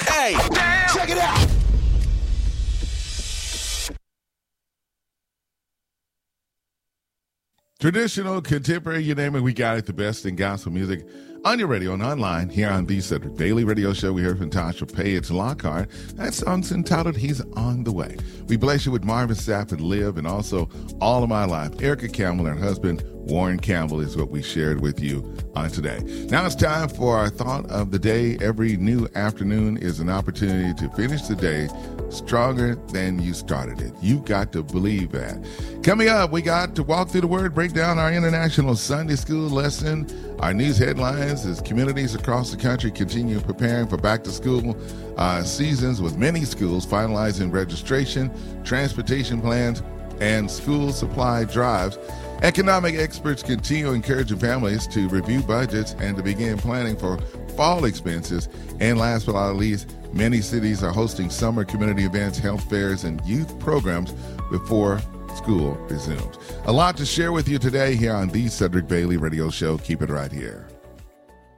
Hey, check it out. Traditional, contemporary, you name it, we got it. The best in gospel music on your radio and online here on the Cedric Daily Radio Show. We heard from Tasha Page Lockhart. That song's entitled He's on the Way. We bless you with Marvin Sapp and Liv, and also All of My Life. Erica Campbell and her husband Warren Campbell is what we shared with you on today. Now it's time for our thought of the day. Every new afternoon is an opportunity to finish the day stronger than you started it. You got to believe that. Coming up, we got to walk through the Word, break down our International Sunday School lesson, our news headlines as communities across the country continue preparing for back-to-school seasons, with many schools finalizing registration, transportation plans, and school supply drives. Economic experts continue encouraging families to review budgets and to begin planning for fall expenses. And last but not least, many cities are hosting summer community events, health fairs, and youth programs before school resumes. A lot to share with you today here on the Cedric Bailey Radio Show. Keep it right here.